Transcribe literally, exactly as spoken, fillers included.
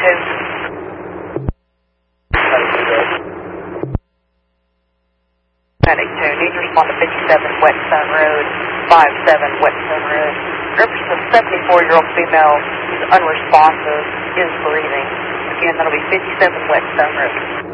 two. Medic two, need to respond to fifty-seven Whetstone Road, five seven Whetstone Road. Represents a seventy-four-year-old female who's unresponsive, is breathing. Again, that'll be fifty-seven Whetstone Road.